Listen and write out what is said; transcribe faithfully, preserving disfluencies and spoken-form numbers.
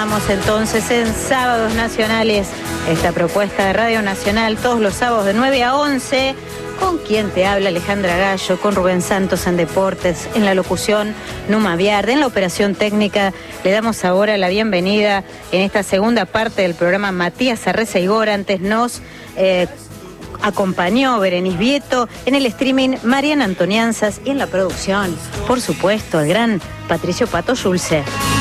Retomamos entonces en Sábados Nacionales esta propuesta de Radio Nacional todos los sábados de nueve a once. Con quien te habla Alejandra Gallo, con Rubén Santos en Deportes, en la locución Numa Viarde, en la operación técnica. Le damos ahora la bienvenida en esta segunda parte del programa Matías Arreceigor. Antes nos eh, acompañó Berenice Vieto, en el streaming Mariana Antonianzas y en la producción, por supuesto, el gran Patricio Pato Schulze.